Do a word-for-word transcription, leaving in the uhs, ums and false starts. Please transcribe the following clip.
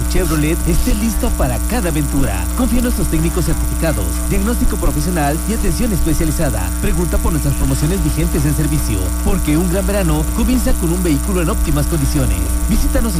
Chevrolet esté listo para cada aventura. Confía en nuestros técnicos certificados, diagnóstico profesional y atención especializada. Pregunta por nuestras promociones vigentes en servicio, porque un gran verano comienza con un vehículo en óptimas condiciones. Visítanos en